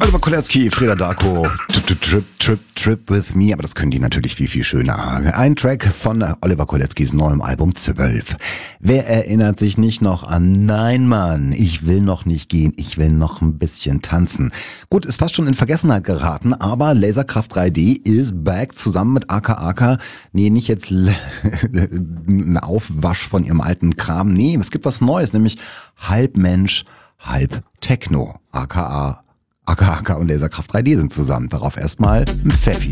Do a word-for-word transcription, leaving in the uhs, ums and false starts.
Oliver Kolecki, Freda Darko, Trip, Trip, Trip, Trip with me, aber das können die natürlich viel, viel schöner. Ein Track von Oliver Koleckis neuem Album zwölf. Wer erinnert sich nicht noch an Nein Mann, ich will noch nicht gehen, ich will noch ein bisschen tanzen. Gut, ist fast schon in Vergessenheit geraten, aber Laserkraft drei D ist back zusammen mit A K A K. Nee, nicht jetzt ein Aufwasch von ihrem alten Kram, nee, es gibt was Neues, nämlich halb Mensch, halb Techno, aka A K A K und Laserkraft drei D sind zusammen. Darauf erstmal ein Pfeffi.